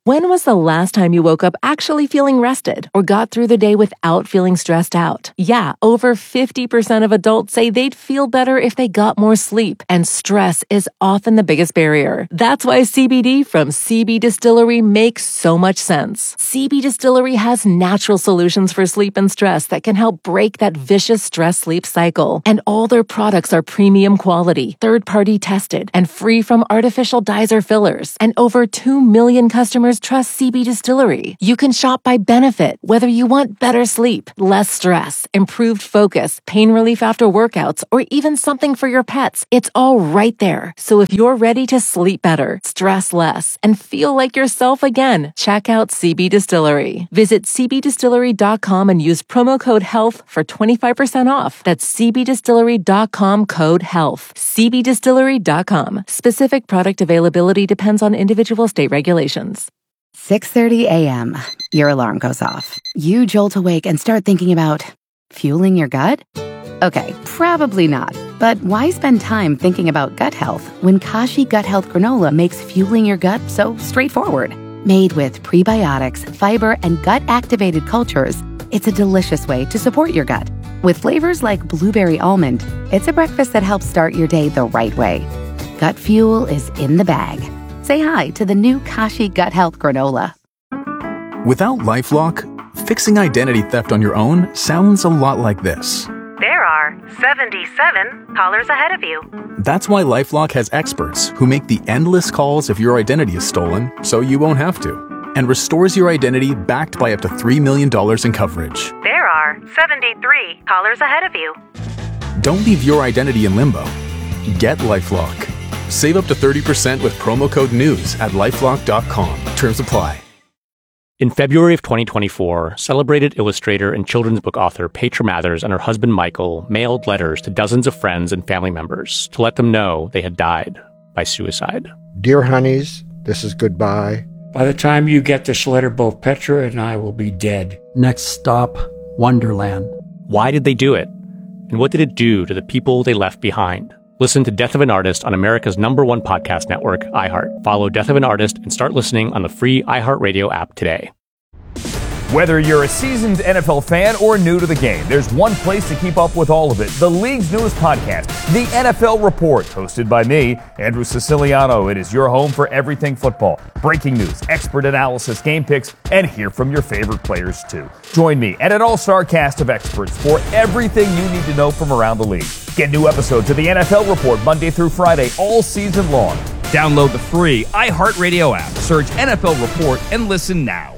When was the last time you woke up actually feeling rested or got through the day without feeling stressed out? Yeah, over 50% of adults say they'd feel better if they got more sleep, and stress is often the biggest barrier. That's why CBD from CB Distillery makes so much sense. CB Distillery has natural solutions for sleep and stress that can help break that vicious stress-sleep cycle. And all their products are premium quality, third-party tested, and free from artificial dyes or fillers. And over 2 million customers trust CB Distillery. You can shop by benefit, whether you want better sleep, less stress, improved focus, pain relief after workouts, or even something for your pets. It's all right there. So if you're ready to sleep better, stress less, and feel like yourself again, check out CB Distillery. Visit cbdistillery.com and use promo code HEALTH for 25% off. That's cbdistillery.com, code HEALTH. cbdistillery.com. Specific product availability depends on individual state regulations. 6:30 a.m. Your alarm goes off. You jolt awake and start thinking about fueling your gut? Okay, probably not. But why spend time thinking about gut health when Kashi Gut Health Granola makes fueling your gut so straightforward? Made with prebiotics, fiber, and gut-activated cultures, it's a delicious way to support your gut. With flavors like blueberry almond, it's a breakfast that helps start your day the right way. Gut fuel is in the bag. Say hi to the new Kashi Gut Health Granola. Without LifeLock, fixing identity theft on your own sounds a lot like this. There are 77 callers ahead of you. That's why LifeLock has experts who make the endless calls if your identity is stolen, so you won't have to, and restores your identity backed by up to $3 million in coverage. There are 73 callers ahead of you. Don't leave your identity in limbo. Get LifeLock. Save up to 30% with promo code NEWS at lifelock.com. Terms apply. In February of 2024, celebrated illustrator and children's book author Petra Mathers and her husband Michael mailed letters to dozens of friends and family members to let them know they had died by suicide. Dear honeys, this is goodbye. By the time you get this letter, both Petra and I will be dead. Next stop, Wonderland. Why did they do it? And what did it do to the people they left behind? Listen to Death of an Artist on America's #1 podcast network, iHeart. Follow Death of an Artist and start listening on the free iHeartRadio app today. Whether you're a seasoned NFL fan or new to the game, there's one place to keep up with all of it. The league's newest podcast, The NFL Report, hosted by me, Andrew Siciliano. It is your home for everything football. Breaking news, expert analysis, game picks, and hear from your favorite players too. Join me and an all-star cast of experts for everything you need to know from around the league. Get new episodes of The NFL Report Monday through Friday all season long. Download the free iHeartRadio app, search NFL Report, and listen now.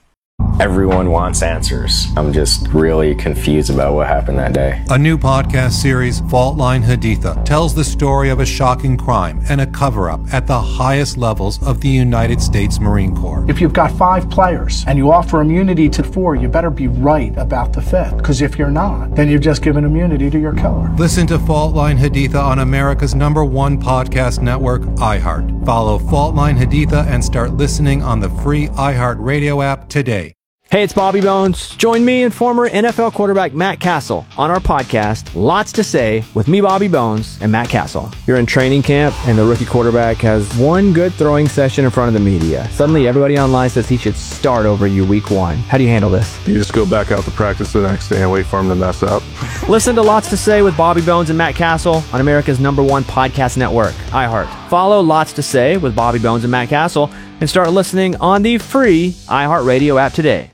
Everyone wants answers. I'm just really confused about what happened that day. A new podcast series, Fault Line Haditha, tells the story of a shocking crime and a cover-up at the highest levels of the United States Marine Corps. If you've got 5 players and you offer immunity to 4, you better be right about the 5th. Because if you're not, then you've just given immunity to your killer. Listen to Fault Line Haditha on America's #1 podcast network, iHeart. Follow Fault Line Haditha and start listening on the free iHeartRadio app today. Hey, it's Bobby Bones. Join me and former NFL quarterback Matt Castle on our podcast, Lots to Say, with me, Bobby Bones, and Matt Castle. You're in training camp, and the rookie quarterback has one good throwing session in front of the media. Suddenly, everybody online says he should start over you week 1. How do you handle this? You just go back out to practice the next day and wait for him to mess up. Listen to Lots to Say with Bobby Bones and Matt Castle on America's #1 podcast network, iHeart. Follow Lots to Say with Bobby Bones and Matt Castle and start listening on the free iHeartRadio app today.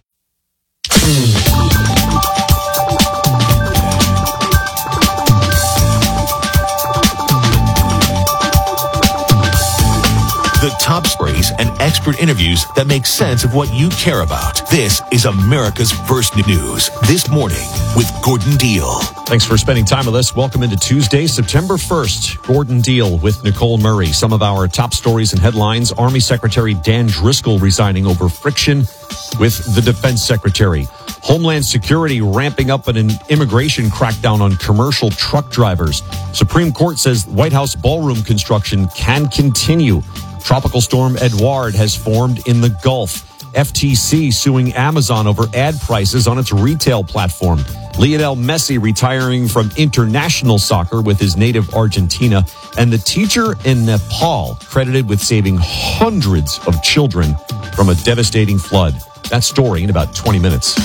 The top stories and expert interviews that make sense of what you care about. This is America's First News This Morning with Gordon Deal. Thanks for spending time with us. Welcome into Tuesday, September 1st. Gordon Deal with Nicole Murray. Some of our top stories and headlines. Army Secretary Dan Driscoll resigning over friction with the Defense Secretary. Homeland Security ramping up an immigration crackdown on commercial truck drivers. Supreme Court says White House ballroom construction can continue. Tropical storm Edouard has formed in the Gulf. FTC suing Amazon over ad prices on its retail platform. Lionel Messi retiring from international soccer with his native Argentina. And the teacher in Nepal credited with saving hundreds of children from a devastating flood. That story in about 20 minutes.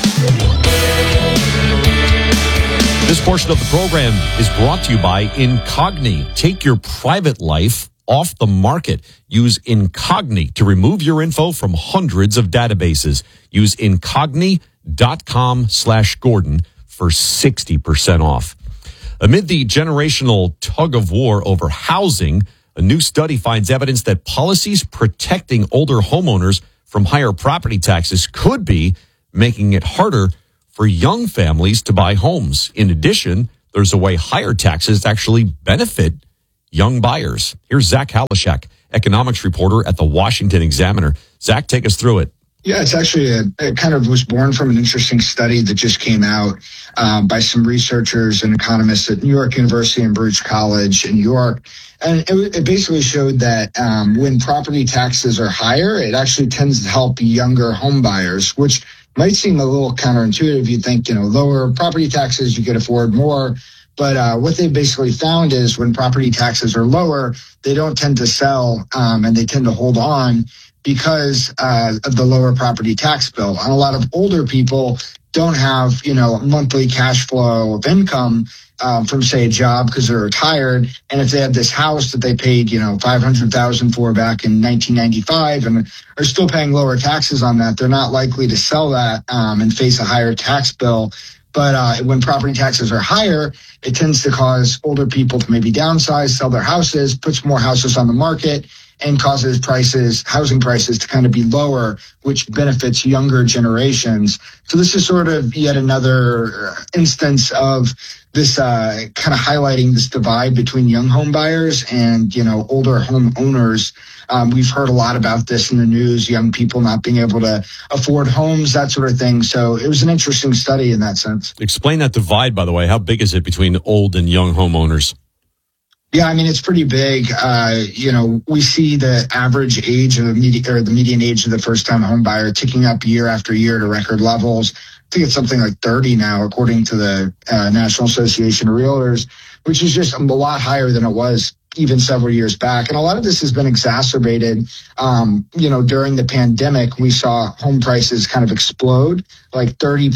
This portion of the program is brought to you by Incogni. Take your private life off the market. Use Incogni to remove your info from hundreds of databases. Use Incogni.com/Gordon for 60% off. Amid the generational tug of war over housing, a new study finds evidence that policies protecting older homeowners from higher property taxes could be making it harder for young families to buy homes. In addition, there's a way higher taxes actually benefit young buyers. Here's Zach Halashak, economics reporter at the Washington Examiner. Zach, take us through it. Yeah, it's actually it kind of was born from an interesting study that just came out by some researchers and economists at New York University and Bruce College in New York. And it basically showed that when property taxes are higher, it actually tends to help younger home buyers, which might seem a little counterintuitive. You think, lower property taxes, you could afford more. But what they basically found is when property taxes are lower, they don't tend to sell and they tend to hold on because of the lower property tax bill. And a lot of older people don't have, monthly cash flow of income from, say, a job because they're retired. And if they have this house that they paid, $500,000 for back in 1995 and are still paying lower taxes on that, they're not likely to sell that and face a higher tax bill. But when property taxes are higher, it tends to cause older people to maybe downsize, sell their houses, puts more houses on the market, and causes housing prices to kind of be lower, which benefits younger generations. So this is sort of yet another instance of this kind of highlighting this divide between young home buyers and, older home owners. We've heard a lot about this in the news, young people not being able to afford homes, that sort of thing. So it was an interesting study in that sense. Explain that divide, by the way. How big is it between old and young homeowners? Yeah, I mean, it's pretty big. We see the average age of the median age of the first-time home buyer ticking up year after year to record levels. I think it's something like 30 now, according to the National Association of Realtors, which is just a lot higher than it was even several years back. And a lot of this has been exacerbated. During the pandemic, we saw home prices kind of explode like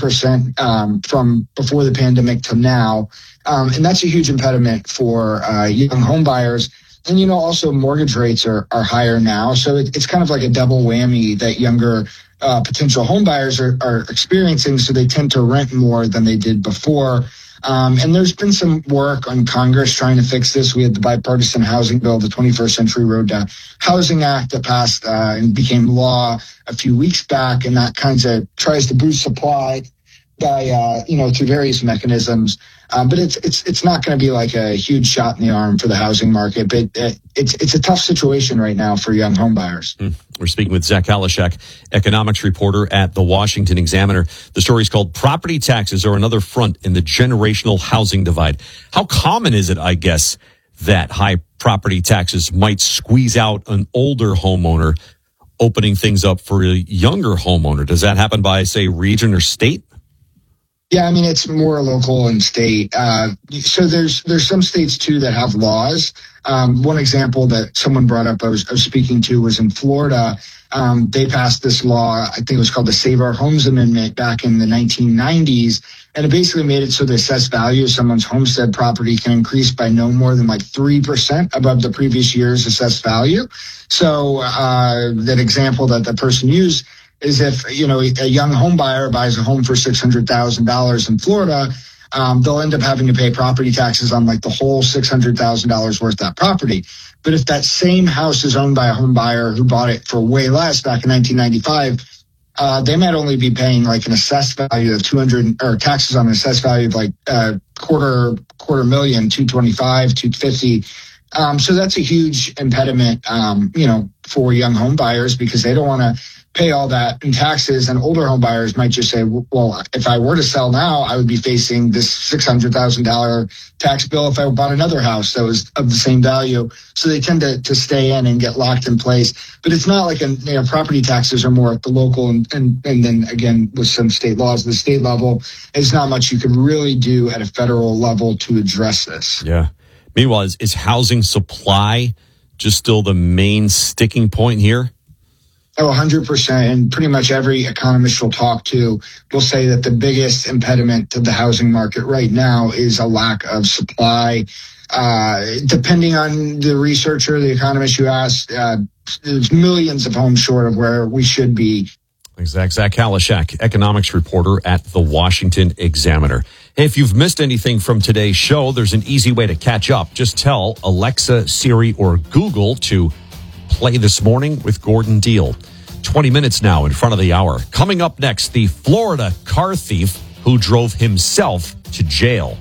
30% from before the pandemic to now. And that's a huge impediment for young home buyers. And, also mortgage rates are higher now. So it's kind of like a double whammy that younger potential home buyers are experiencing. So they tend to rent more than they did before. And there's been some work on Congress trying to fix this. We had the bipartisan housing bill, the 21st Century Road to Housing Act that passed and became law a few weeks back. And that kind of tries to boost supply by, through various mechanisms. But it's not going to be like a huge shot in the arm for the housing market. But it's a tough situation right now for young home buyers. We're speaking with Zach Halashak, economics reporter at the Washington Examiner. The story is called Property Taxes Are Another Front in the Generational Housing Divide. How common is it, I guess, that high property taxes might squeeze out an older homeowner, opening things up for a younger homeowner? Does that happen by, say, region or state? Yeah, I mean, it's more local and state. So there's some states, too, that have laws. One example that someone brought up I was speaking to was in Florida. They passed this law, I think it was called the Save Our Homes Amendment back in the 1990s. And it basically made it so the assessed value of someone's homestead property can increase by no more than like 3% above the previous year's assessed value. So that example that the person used is if, a young home buyer buys a home for $600,000 in Florida, they'll end up having to pay property taxes on like the whole $600,000 worth of that property. But if that same house is owned by a home buyer who bought it for way less back in 1995, they might only be paying like an assessed value of taxes on an assessed value of like $250,000, $225,000, $250,000. So that's a huge impediment, for young home buyers because they don't want to pay all that in taxes. And older home buyers might just say, well, if I were to sell now, I would be facing this $600,000 tax bill if I bought another house that was of the same value. So they tend to stay in and get locked in place. But it's not like property taxes are more at the local and then again with some state laws at the state level. There's not much you can really do at a federal level to address this. Yeah. Meanwhile, is housing supply just still the main sticking point here? Oh, 100%. And pretty much every economist we'll talk to will say that the biggest impediment to the housing market right now is a lack of supply. Depending on the researcher, the economist you asked, there's millions of homes short of where we should be. Exactly. Zach Kalashak, economics reporter at the Washington Examiner. Hey, if you've missed anything from today's show, there's an easy way to catch up. Just tell Alexa, Siri, or Google to play This Morning with Gordon Deal. 20 minutes now in front of the hour. Coming up next, the Florida car thief who drove himself to jail.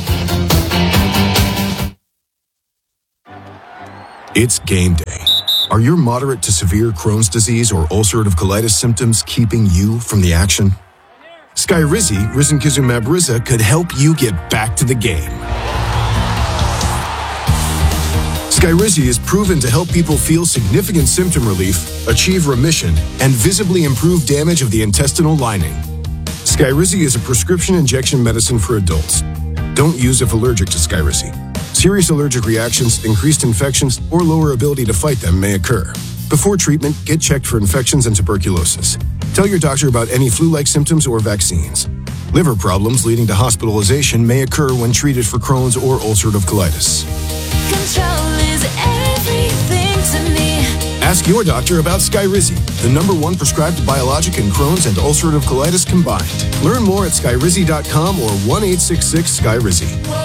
It's game day. Are your moderate to severe Crohn's disease or ulcerative colitis symptoms keeping you from the action? Skyrizi, risankizumab Riza, could help you get back to the game. Skyrizi is proven to help people feel significant symptom relief, achieve remission, and visibly improve damage of the intestinal lining. Skyrizi is a prescription injection medicine for adults. Don't use if allergic to Skyrizi. Serious allergic reactions, increased infections, or lower ability to fight them may occur. Before treatment, get checked for infections and tuberculosis. Tell your doctor about any flu-like symptoms or vaccines. Liver problems leading to hospitalization may occur when treated for Crohn's or ulcerative colitis. Control is everything to me. Ask your doctor about Skyrizi, the #1 prescribed biologic in Crohn's and ulcerative colitis combined. Learn more at skyrizi.com or 1-866-SKYRIZI.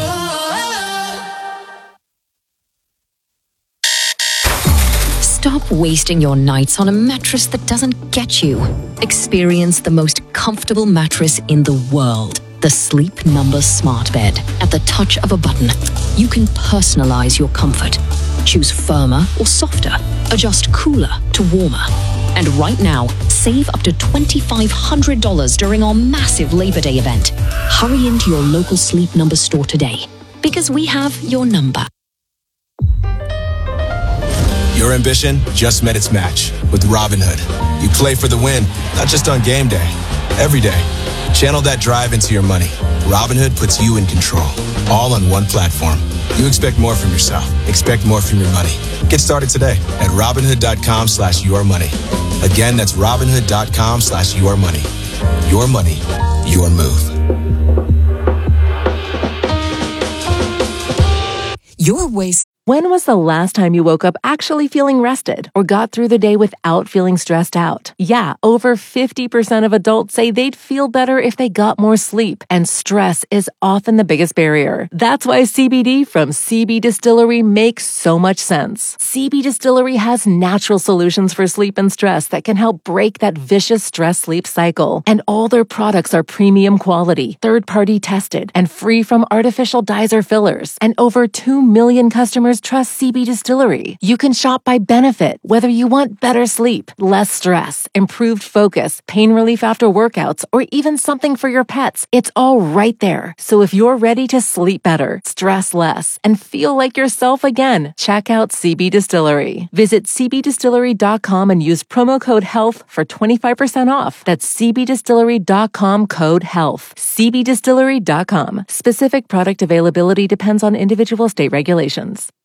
Stop wasting your nights on a mattress that doesn't get you. Experience the most comfortable mattress in the world. The Sleep Number Smart Bed. At the touch of a button, you can personalize your comfort. Choose firmer or softer. Adjust cooler to warmer. And right now, save up to $2,500 during our massive Labor Day event. Hurry into your local Sleep Number store today, because we have your number. Your ambition just met its match with Robinhood. You play for the win, not just on game day, every day. Channel that drive into your money. Robinhood puts you in control, all on one platform. You expect more from yourself. Expect more from your money. Get started today at Robinhood.com/yourmoney. Again, that's Robinhood.com/yourmoney. Your money, your move. Your waste. When was the last time you woke up actually feeling rested or got through the day without feeling stressed out? Yeah, over 50% of adults say they'd feel better if they got more sleep, and stress is often the biggest barrier. That's why CBD from CB Distillery makes so much sense. CB Distillery has natural solutions for sleep and stress that can help break that vicious stress-sleep cycle. And all their products are premium quality, third-party tested, and free from artificial dyes or fillers. And over 2 million customers trust CB Distillery. You can shop by benefit, whether you want better sleep, less stress, improved focus, pain relief after workouts, or even something for your pets. It's all right there. So if you're ready to sleep better, stress less, and feel like yourself again, check out CB Distillery. Visit cbdistillery.com and use promo code HEALTH for 25% off. That's cbdistillery.com code HEALTH. cbdistillery.com. Specific product availability depends on individual state regulations.